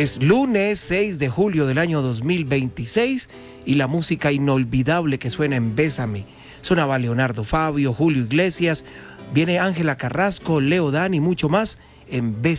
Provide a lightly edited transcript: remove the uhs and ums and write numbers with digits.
Es lunes 6 de julio del año 2026 y la música inolvidable que suena en Bésame. Sonaba Leonardo Fabio, Julio Iglesias, viene Ángela Carrasco, Leo Dan y mucho más en Bésame.